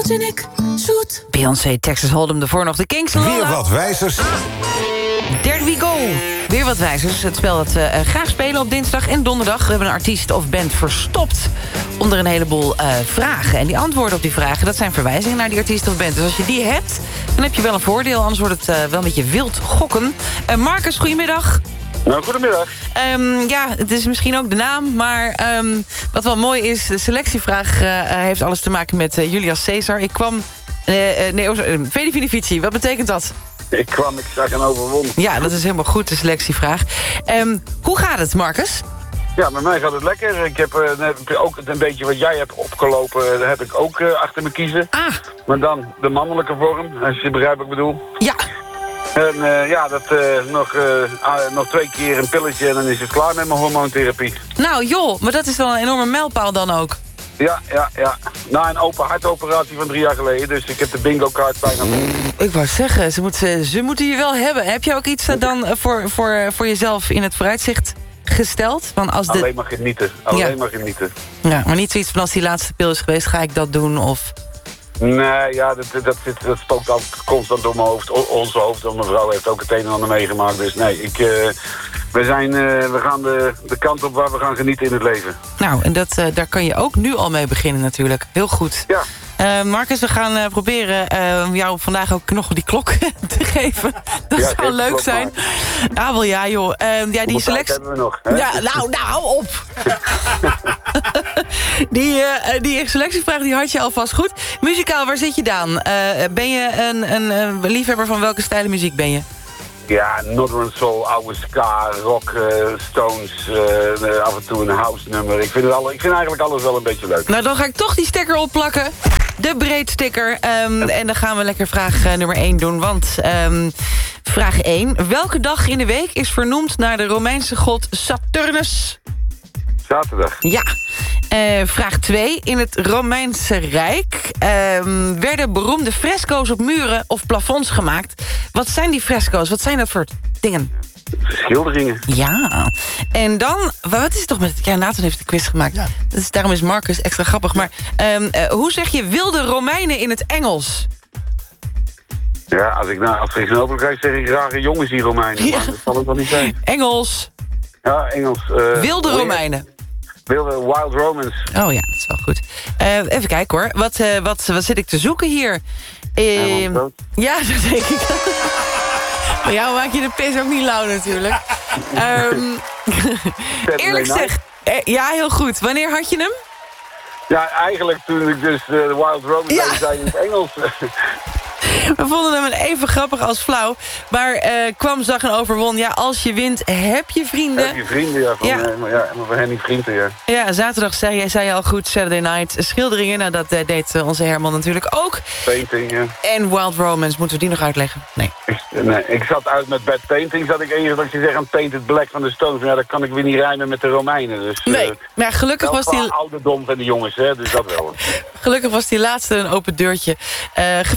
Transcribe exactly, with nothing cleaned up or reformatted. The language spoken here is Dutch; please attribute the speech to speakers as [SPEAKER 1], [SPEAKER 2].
[SPEAKER 1] Photogenic, zoet.
[SPEAKER 2] Beyoncé, Texas Hold'em, ervoor nog de Kings.
[SPEAKER 3] Weer wat wijzers.
[SPEAKER 2] There we go. Weer wat wijzers. Het spel dat we uh, graag spelen op dinsdag en donderdag. We hebben een artiest of band verstopt onder een heleboel uh, vragen. En die antwoorden op die vragen, dat zijn verwijzingen naar die artiest of band. Dus als je die hebt, dan heb je wel een voordeel. Anders wordt het uh, wel een beetje wild gokken. Uh, Marcus, goedemiddag.
[SPEAKER 4] Nou, goedemiddag.
[SPEAKER 2] Um, ja, het is misschien ook de naam, maar um, wat wel mooi is... de selectievraag uh, heeft alles te maken met uh, Julius Caesar. Ik kwam... Uh, uh, nee, oh, uh, Veni Vidi Vici, wat betekent dat?
[SPEAKER 4] Ik kwam, ik zag en overwon.
[SPEAKER 2] Ja, dat is helemaal goed, de selectievraag. Um, hoe gaat het, Marcus?
[SPEAKER 4] Ja, met mij gaat het lekker. Ik heb uh, net ook een beetje wat jij hebt opgelopen, daar heb ik ook uh, achter me kiezen.
[SPEAKER 2] Ah.
[SPEAKER 4] Maar dan de mannelijke vorm, als je begrijpt wat ik bedoel.
[SPEAKER 2] Ja.
[SPEAKER 4] En uh, ja, dat uh, nog, uh, uh, nog twee keer een pilletje en dan is het klaar met mijn hormoontherapie.
[SPEAKER 2] Nou joh, maar dat is wel een enorme mijlpaal dan ook.
[SPEAKER 4] Ja, ja, ja. Na een open hartoperatie van drie jaar geleden, dus ik heb de bingo-kaart bijna.
[SPEAKER 2] Ik wou zeggen, ze, moet, ze moeten je wel hebben. Heb je ook iets uh, dan uh, voor, voor, voor jezelf in het vooruitzicht gesteld? Van als de...
[SPEAKER 4] Alleen maar genieten, alleen
[SPEAKER 2] ja.
[SPEAKER 4] maar genieten.
[SPEAKER 2] Ja, maar niet zoiets van als die laatste pil is geweest, ga ik dat doen of...
[SPEAKER 4] Nee, ja, dat, dat, dat, dat spookt altijd constant door mijn hoofd. O, onze hoofd, want mijn vrouw heeft ook het een en ander meegemaakt. Dus nee, ik, uh, we, zijn, uh, we gaan de, de kant op waar we gaan genieten in het leven.
[SPEAKER 2] Nou, en dat, uh, daar kan je ook nu al mee beginnen natuurlijk. Heel goed.
[SPEAKER 4] Ja.
[SPEAKER 2] Uh, Marcus, we gaan uh, proberen uh, jou vandaag ook nog die klok te geven. Dat
[SPEAKER 4] ja,
[SPEAKER 2] zou leuk zijn. Ah, wel ja, joh. Uh, ja, die selectie...
[SPEAKER 4] hebben we nog. Hè?
[SPEAKER 2] Ja, nou, nou, hou op. die, uh, die selectievraag die had je alvast goed. Muzikaal, waar zit je dan? Uh, ben je een, een, een liefhebber van welke stijlen muziek ben je?
[SPEAKER 4] Ja, Northern Soul, oude ska, rock, uh, Stones, uh, af en toe een house nummer. Ik vind, het alle, ik vind eigenlijk alles wel een beetje leuk.
[SPEAKER 2] Nou, dan ga ik toch die sticker opplakken. De breedsticker. Um, en dan gaan we lekker vraag uh, nummer één doen. Want um, vraag één. Welke dag in de week is vernoemd naar de Romeinse god Saturnus?
[SPEAKER 4] Zaterdag.
[SPEAKER 2] Ja. Uh, vraag twee. In het Romeinse Rijk um, werden beroemde fresco's op muren of plafonds gemaakt. Wat zijn die fresco's? Wat zijn dat voor dingen?
[SPEAKER 4] Schilderingen.
[SPEAKER 2] Ja. En dan, wat is het toch met... Ja, Nathan heeft de quiz gemaakt. Ja. Dat is, daarom is Marcus extra grappig. Maar um, uh, hoe zeg je wilde Romeinen in het Engels?
[SPEAKER 4] Ja, als ik nou, als ik snel krijg, zeg ik graag jongens die Romeinen. Ja. Maar dat zal het wel niet zijn.
[SPEAKER 2] Engels.
[SPEAKER 4] Ja, Engels. Uh,
[SPEAKER 2] wilde Romeinen.
[SPEAKER 4] Wilde Wild Romans.
[SPEAKER 2] Oh ja, dat is wel goed. Uh, even kijken hoor. Wat, uh, wat, wat zit ik te zoeken hier? Uh, ja, dat denk ik. Maar jou maak je de pis ook niet lauw natuurlijk. Um, eerlijk zeg... Ja, heel goed. Wanneer had je hem?
[SPEAKER 4] Ja, eigenlijk toen ik dus de uh, Wild Romans ja. zei in het Engels.
[SPEAKER 2] We vonden hem even grappig als flauw. Maar uh, kwam, zag en overwon. Ja, als je wint, heb je vrienden.
[SPEAKER 4] Heb je vrienden, ja. Van,
[SPEAKER 2] ja.
[SPEAKER 4] Uh, ja, van Henny Vrienden, ja.
[SPEAKER 2] Ja, zaterdag zei je, zei je al goed, Saturday Night. Schilderingen, nou dat uh, deed uh, onze Herman natuurlijk ook.
[SPEAKER 4] Painting, ja.
[SPEAKER 2] En Wild Romance, moeten we die nog uitleggen? Nee.
[SPEAKER 4] Ik, nee, ik zat uit met Bad Painting. Zat ik eerst dat je zegt aan Painted Black van de Stones. Ja, dat kan ik weer niet rijmen met de Romeinen. Dus,
[SPEAKER 2] nee,
[SPEAKER 4] uh,
[SPEAKER 2] maar gelukkig was die...
[SPEAKER 4] ouderdom van de jongens, hè. Dus dat wel.
[SPEAKER 2] Gelukkig was die laatste een open deurtje. Uh,